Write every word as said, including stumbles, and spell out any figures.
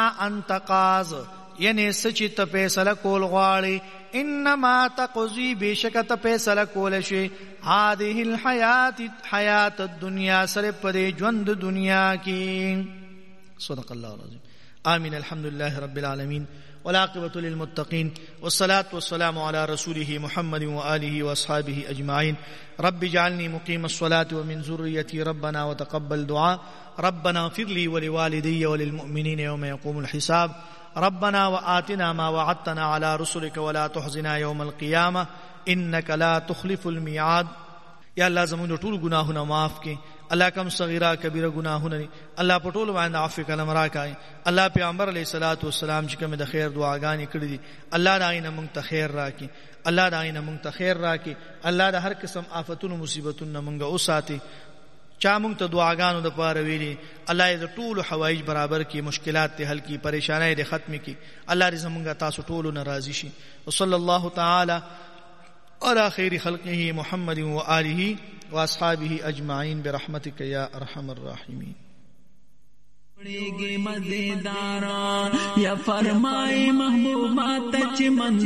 انت قاض یعنی سچی ته فیصله کول غواړي، انما تقضی بشک ته فیصله کول شي هذه الحیات حیات الدنیا سره پدې ژوند دنیا کې. صدق الله العظیم. آمین. الحمد لله رب العالمین والعاقبة للمتقين والصلاة والسلام على رسوله محمد وآله وأصحابه أجمعين. رب اجعلني مقيم الصلاة ومن ذريتي ربنا وتقبل دعاء. ربنا اغفر لي ولوالدي وللمؤمنين يوم يقوم الحساب. ربنا وآتنا ما وعدتنا على رسلك ولا تحزنا يوم القيامة إنك لا تخلف الميعاد. یا الله زموږ ټول ګناهونه معاف کړي. الله کم صغیرہ کبیره گناهونه الله په ټول باندې عفو کلم راکای. الله پیغمبر علیه الصلاۃ والسلام چې کوم د خیر دعاګانې کړې دي الله دا غینه مونږ ته خیر راکړي، الله دا غینه مونږ ته خیر راکړي، الله د هر قسم آفتونو مصیبتونو مونږه اوساتي. چا مونږ ته دعاګانو د پاره ویلي الله دې ټول حوایج برابر کړي، مشکلات ته حل کړي، پریشانای دې ختم کړي. الله دې زمونږه تاسو ټول ناراضي شي. وصلی الله تعالی على خير خلقه محمد وآله واصحابه اجمعین برحمتک یا ارحم الراحمین. مزیدار یا فرمائے محبوبات چمن